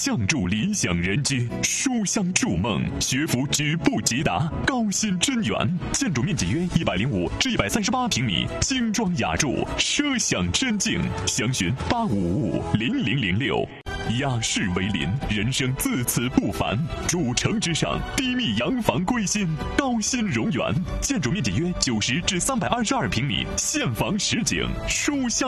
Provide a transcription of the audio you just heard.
相助理想人居，书香筑梦，学府止步即达，高新真园。建筑面积约105至138平米，精装雅筑，奢享真境。详询85550006。雅士为邻，人生自此不凡。主城之上，低密洋房归心，高新荣园。建筑面积约90至322平米，现房实景，书香